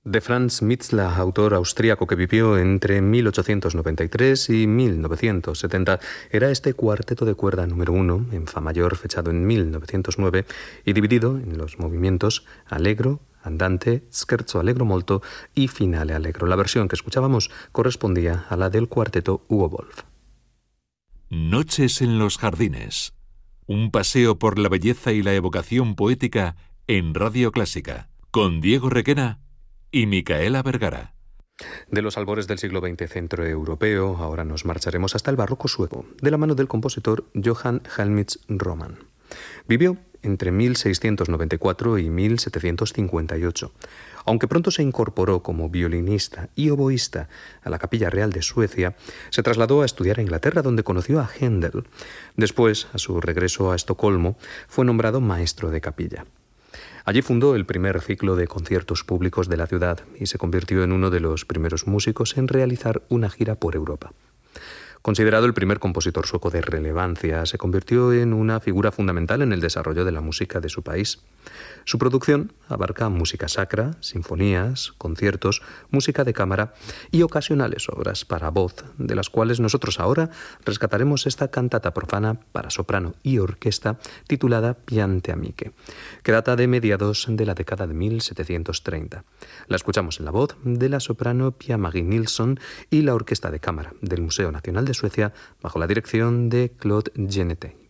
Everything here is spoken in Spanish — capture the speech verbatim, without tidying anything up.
De Franz Mitzla, autor austríaco que vivió entre mil ochocientos noventa y tres y mil novecientos setenta, era este cuarteto de cuerda número uno, en fa mayor, fechado en mil novecientos nueve y dividido en los movimientos allegro, andante, scherzo allegro molto y finale allegro. La versión que escuchábamos correspondía a la del cuarteto Hugo Wolf. Noches en los jardines. Un paseo por la belleza y la evocación poética en Radio Clásica, con Diego Requena y Micaela Vergara. De los albores del siglo veinte centroeuropeo, ahora nos marcharemos hasta el barroco sueco, de la mano del compositor Johann Hellmich Roman. Vivió entre mil seiscientos noventa y cuatro y mil setecientos cincuenta y ocho. Aunque pronto se incorporó como violinista y oboísta a la Capilla Real de Suecia, se trasladó a estudiar a Inglaterra, donde conoció a Händel. Después, a su regreso a Estocolmo, fue nombrado maestro de capilla. Allí fundó el primer ciclo de conciertos públicos de la ciudad y se convirtió en uno de los primeros músicos en realizar una gira por Europa. Considerado el primer compositor sueco de relevancia, se convirtió en una figura fundamental en el desarrollo de la música de su país. Su producción abarca música sacra, sinfonías, conciertos, música de cámara y ocasionales obras para voz, de las cuales nosotros ahora rescataremos esta cantata profana para soprano y orquesta titulada Piante Amiche, que data de mediados de la década de mil setecientos treinta. La escuchamos en la voz de la soprano Pia Marie Nilsson y la orquesta de cámara del Museo Nacional de Suecia bajo la dirección de Claude Genetet.